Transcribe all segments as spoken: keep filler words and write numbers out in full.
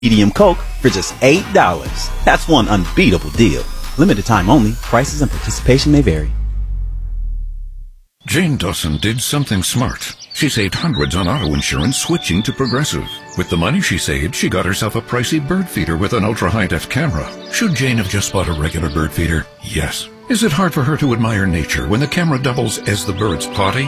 Medium Coke for just eight dollars. That's one unbeatable deal. Limited time only. Prices and participation may vary. Jane Dawson did something smart. She saved hundreds on auto insurance switching to Progressive. With the money she saved, she got herself a pricey bird feeder with an ultra-high-def camera. Should Jane have just bought a regular bird feeder? Yes. Is it hard for her to admire nature when the camera doubles as the bird's potty?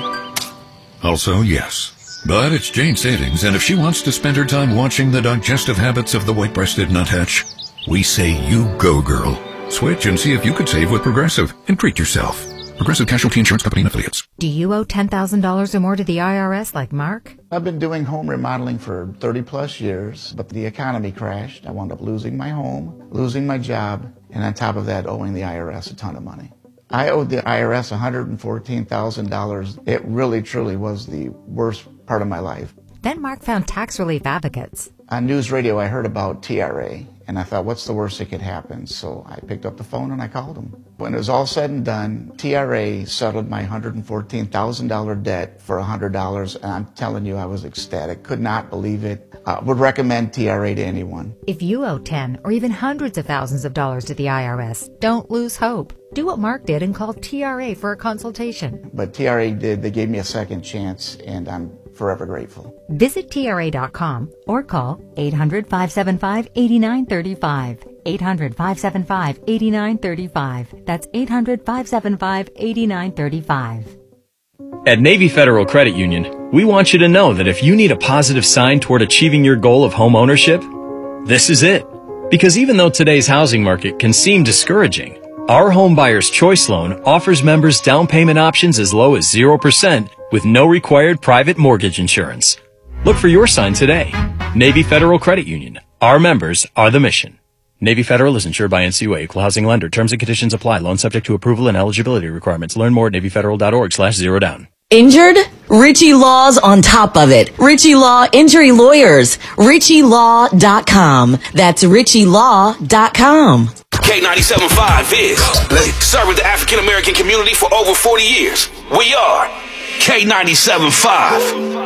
Also, yes. But it's Jane's savings, and if she wants to spend her time watching the digestive habits of the white-breasted nuthatch, we say you go, girl. Switch and see if you could save with Progressive and treat yourself. Progressive Casualty Insurance Company and Affiliates. Do you owe ten thousand dollars or more to the I R S like Mark? I've been doing home remodeling for thirty plus years, but the economy crashed. I wound up losing my home, losing my job, and on top of that, owing the I R S a ton of money. I owed the I R S one hundred fourteen thousand dollars. It really, truly was the worst part of my life. Then Mark found tax relief advocates. On news radio, I heard about T R A, and I thought, what's the worst that could happen? So I picked up the phone and I called them. When it was all said and done, T R A settled my one hundred fourteen thousand dollars debt for one hundred dollars, and I'm telling you, I was ecstatic. Could not believe it. Uh, would recommend T R A to anyone. If you owe ten or even hundreds of thousands of dollars to the I R S, don't lose hope. Do what Mark did and call T R A for a consultation. But T R A did. They gave me a second chance, and I'm forever grateful. Visit T R A dot com or call eight hundred, five seven five, eight nine three five. eight hundred, five seven five, eight nine three five. That's eight hundred, five seven five, eight nine three five. At Navy Federal Credit Union, we want you to know that if you need a positive sign toward achieving your goal of home ownership, this is it. Because even though today's housing market can seem discouraging, our Home Buyer's Choice Loan offers members down payment options as low as zero percent with no required private mortgage insurance. Look for your sign today. Navy Federal Credit Union. Our members are the mission. Navy Federal is insured by N C U A, equal housing lender. Terms and conditions apply. Loan subject to approval and eligibility requirements. Learn more at navy federal dot org slash zero down. Injured? Ritchie Law's on top of it. Ritchie Law Injury Lawyers. Ritchie Law dot com. That's Ritchie Law dot com. K ninety-seven point five is serving the African American community for over forty years. We are K ninety-seven point five.